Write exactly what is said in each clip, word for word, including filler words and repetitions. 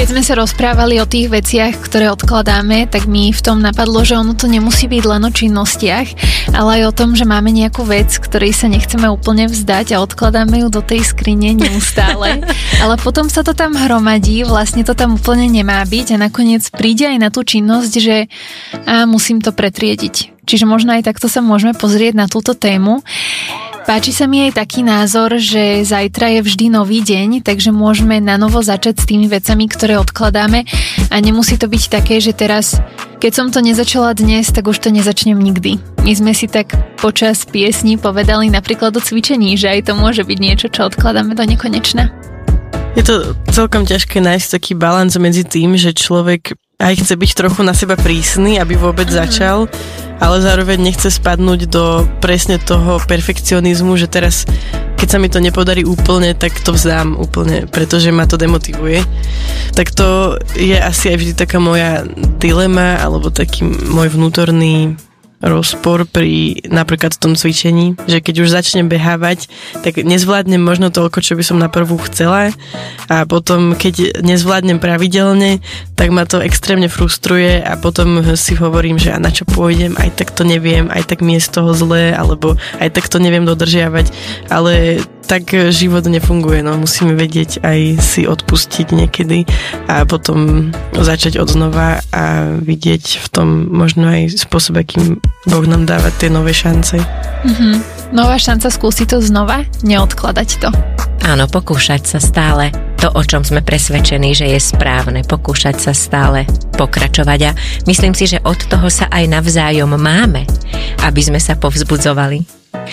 Keď sme sa rozprávali o tých veciach, ktoré odkladáme, tak mi v tom napadlo, že ono to nemusí byť len o činnostiach, ale aj o tom, že máme nejakú vec, ktorej sa nechceme úplne vzdať a odkladáme ju do tej skrine neustále. Ale potom sa to tam hromadí, vlastne to tam úplne nemá byť a nakoniec príde aj na tú činnosť, že a musím to pretriediť. Čiže možno aj takto sa môžeme pozrieť na túto tému. Páči sa mi aj taký názor, že zajtra je vždy nový deň, takže môžeme na novo začať s tými vecami, ktoré odkladáme a nemusí to byť také, že teraz, keď som to nezačala dnes, tak už to nezačnem nikdy. My sme si tak počas piesni povedali napríklad o cvičení, že aj to môže byť niečo, čo odkladáme do nekonečna. Je to celkom ťažké nájsť taký balans medzi tým, že človek aj chce byť trochu na seba prísny, aby vôbec mm. začal, ale zároveň nechce spadnúť do presne toho perfekcionizmu, že teraz, keď sa mi to nepodarí úplne, tak to vzdám úplne, pretože ma to demotivuje. Tak to je asi aj vždy taká moja dilema, alebo taký môj vnútorný rozpor pri napríklad tom cvičení, že keď už začnem behávať, tak nezvládnem možno toľko, čo by som na prvú chcela a potom, keď nezvládnem pravidelne, tak ma to extrémne frustruje a potom si hovorím, že a na čo pôjdem, aj tak to neviem, aj tak mi je z toho zlé, alebo aj tak to neviem dodržiavať, ale tak život nefunguje, no musíme vedieť aj si odpustiť niekedy a potom začať od znova a vidieť v tom možno aj spôsob, akým Boh nám dáva tie nové šance. Mm-hmm. Nová šanca skúsiť to znova, neodkladať to. Áno, pokúšať sa stále to, o čom sme presvedčení, že je správne, pokúšať sa stále pokračovať a myslím si, že od toho sa aj navzájom máme, aby sme sa povzbudzovali.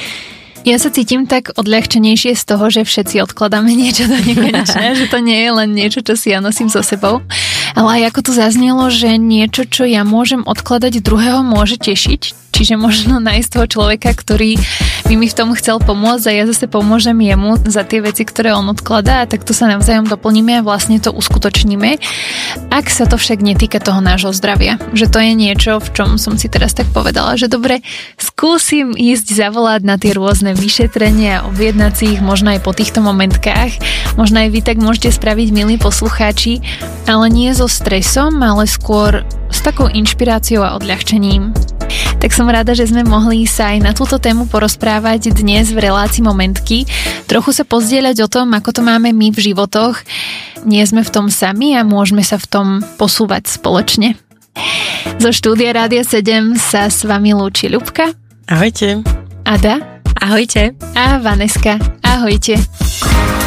Ja sa cítim tak odľahčenejšie z toho, že všetci odkladáme niečo do nekonečna, že to nie je len niečo, čo si ja nosím so sebou. Ale aj ako tu zaznelo, že niečo, čo ja môžem odkladať, druhého môže tešiť. Čiže možno nájsť toho človeka, ktorý by mi v tom chcel pomôcť a ja zase pomôžem jemu za tie veci, ktoré on odkladá a takto sa navzájom doplníme a vlastne to uskutočníme. Ak sa to však netýka toho nášho zdravia, že to je niečo, v čom som si teraz tak povedala, že dobre, skúsim ísť zavolať na tie rôzne vyšetrenia, objednať si ich možno aj po týchto momentkách. Možno aj vy tak môžete spraviť, milí poslucháči, ale nie so stresom, ale skôr s takou inšpiráciou a odľahčením. Tak som rada, že sme mohli sa aj na túto tému porozprávať dnes v relácii Momentky. Trochu sa pozdieľať o tom, ako to máme my v životoch. Nie sme v tom sami a môžeme sa v tom posúvať spoločne. Zo štúdia Rádia sedem sa s vami lúči Ľubka. Ahojte. Ada. Ahojte. A Vaneska. Ahojte.